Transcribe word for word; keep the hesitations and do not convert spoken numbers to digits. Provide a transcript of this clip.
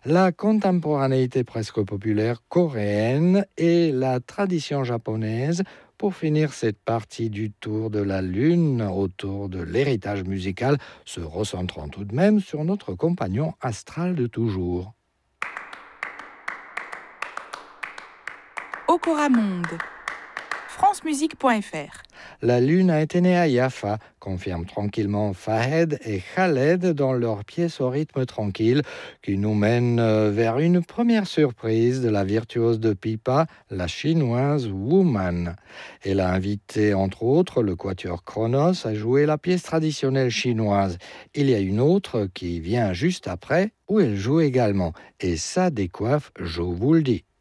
la contemporanéité presque populaire coréenne et la tradition japonaise pour finir cette partie du tour de la Lune autour de l'héritage musical, se recentrant tout de même sur notre compagnon astral de toujours. Okora Monde, francemusique point f r. La Lune a été née à Jaffa, confirment tranquillement Fahed et Khaled dans leur pièce au rythme tranquille qui nous mène vers une première surprise de la virtuose de pipa, la chinoise Woman. Elle a invité entre autres le quatuor Kronos à jouer la pièce traditionnelle chinoise. Il y a une autre qui vient juste après où elle joue également et ça décoiffe, je vous le dis.